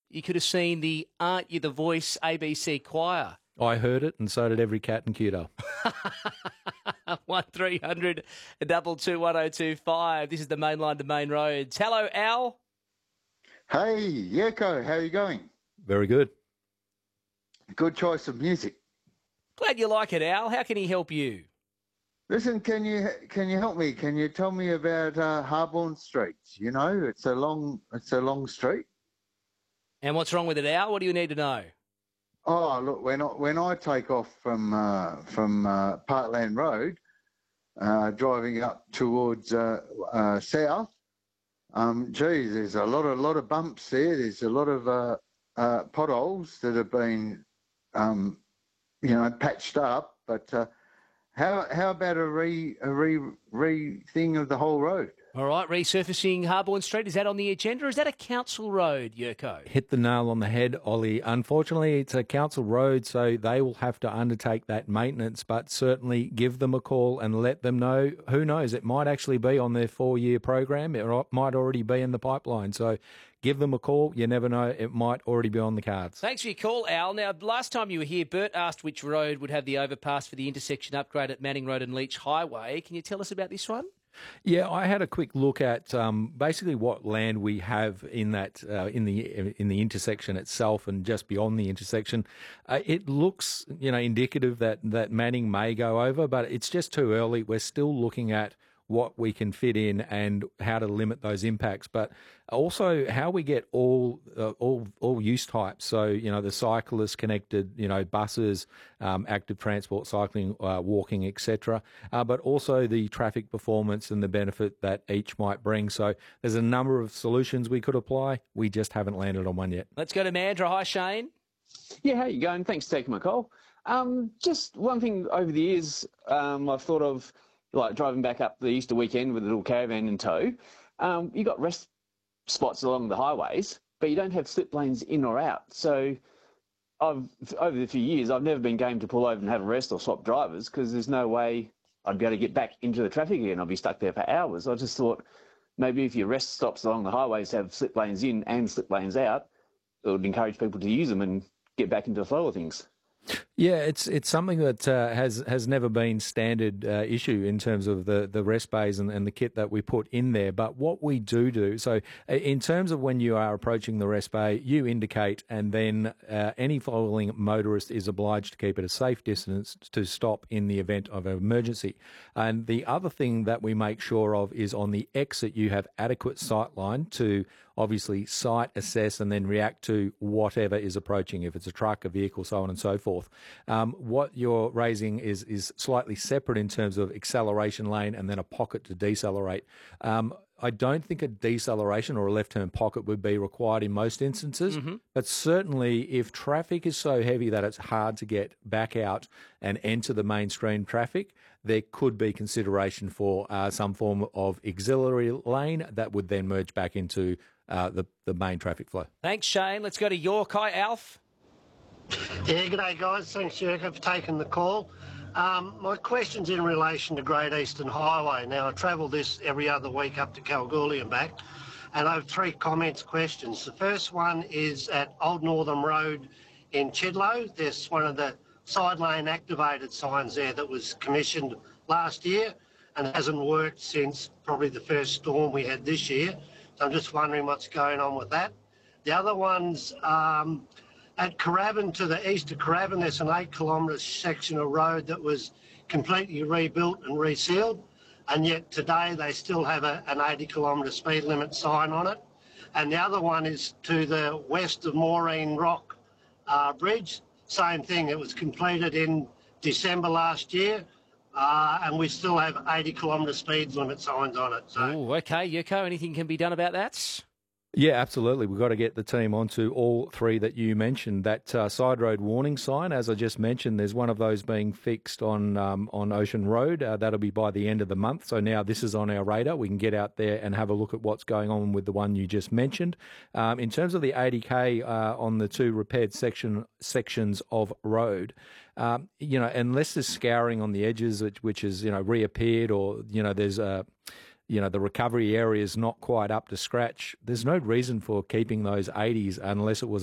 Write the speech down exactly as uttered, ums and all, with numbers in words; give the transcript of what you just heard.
you could have seen the Aren't You the Voice A B C choir. I heard it, and so did every cat and cuter. one three hundred two two one oh two five. This is the main line to main roads. Hello, Al. Hey, Yeko, how are you going? Very good. Good choice of music. Glad you like it, Al. How can he help you? Listen, can you can you help me? Can you tell me about uh, Harborne Street? You know, it's a long it's a long street. And what's wrong with it, Al? What do you need to know? Oh, look, when I, when I take off from uh, from uh, Parkland Road, uh, driving up towards uh, uh, south, um, geez, there's a lot of lot of bumps there. There's a lot of uh, uh, potholes that have been, um, you know, patched up. But uh, how how about a re a re re thing of the whole road? All right, resurfacing Harborne Street, is that on the agenda or is that a council road, Yurko? Hit the nail on the head, Ollie. Unfortunately, it's a council road, so they will have to undertake that maintenance, but certainly give them a call and let them know. Who knows, it might actually be on their four-year program. It might already be in the pipeline. So give them a call. You never know, it might already be on the cards. Thanks for your call, Al. Now, last time you were here, Bert asked which road would have the overpass for the intersection upgrade at Manning Road and Leach Highway. Can you tell us about this one? Yeah, I had a quick look at um, basically what land we have in that uh, in the in the intersection itself and just beyond the intersection. Uh, it looks, you know, indicative that that Manning may go over, but it's just too early. We're still looking at what we can fit in and how to limit those impacts, but also how we get all uh, all all use types. So, you know, the cyclists connected, you know, buses, um, active transport, cycling, uh, walking, et cetera. Uh, but also the traffic performance and the benefit that each might bring. So there's a number of solutions we could apply. We just haven't landed on one yet. Let's go to Mandra. Hi, Shane. Yeah, how you going? Thanks for taking my call. Um, just one thing over the years um, I've thought of, like driving back up the Easter weekend with a little caravan in tow. Um, you got rest spots along the highways, but you don't have slip lanes in or out. So I've over the few years, I've never been game to pull over and have a rest or swap drivers because there's no way I'd be able to get back into the traffic again. I'd be stuck there for hours. I just thought maybe if your rest stops along the highways have slip lanes in and slip lanes out, it would encourage people to use them and get back into the flow of things. Yeah, it's it's something that uh, has has never been standard uh, issue in terms of the, the rest bays and, and the kit that we put in there. But what we do do, so in terms of when you are approaching the rest bay, you indicate, and then uh, any following motorist is obliged to keep at a safe distance to stop in the event of an emergency. And the other thing that we make sure of is on the exit you have adequate sight line to obviously sight, assess, and then react to whatever is approaching, if it's a truck, a vehicle, so on and so forth. Um, what you're raising is is slightly separate in terms of acceleration lane and then a pocket to decelerate. Um, I don't think a deceleration or a left-turn pocket would be required in most instances, mm-hmm. but certainly if traffic is so heavy that it's hard to get back out and enter the mainstream traffic, there could be consideration for uh, some form of auxiliary lane that would then merge back into uh, the, the main traffic flow. Thanks, Shane. Let's go to York. Hi, Alf. Yeah, g'day guys. Thanks, Jericho, for taking the call. Um, my question's in relation to Great Eastern Highway. Now, I travel this every other week up to Kalgoorlie and back, and I have three comments, questions. The first one is at Old Northern Road in Chidlow. There's one of the side lane activated signs there that was commissioned last year and hasn't worked since probably the first storm we had this year. So I'm just wondering what's going on with that. The other one's um, at Carabin to the east of Carabin, there's an eight kilometre section of road that was completely rebuilt and resealed, and yet today they still have a, an eighty kilometre speed limit sign on it. And the other one is to the west of Maureen Rock uh, Bridge. Same thing, it was completed in December last year, uh, and we still have eighty kilometre speed limit signs on it. So. Ooh, okay, Yuko, anything can be done about that? Yeah, absolutely. We've got to get the team onto all three that you mentioned. That uh, side road warning sign, as I just mentioned, there's one of those being fixed on um, on Ocean Road. Uh, that'll be by the end of the month. So now this is on our radar. We can get out there and have a look at what's going on with the one you just mentioned. Um, in terms of the eighty K uh, on the two repaired section sections of road, um, you know, unless there's scouring on the edges, which, which is, you know, reappeared, or, you know, there's a you know, the recovery area is not quite up to scratch, there's no reason for keeping those eighties unless it was